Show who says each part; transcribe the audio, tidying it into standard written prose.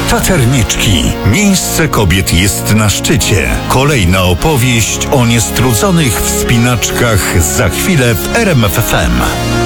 Speaker 1: Taterniczki. Miejsce kobiet jest na szczycie. Kolejna opowieść o niestrudzonych wspinaczkach za chwilę w RMF FM.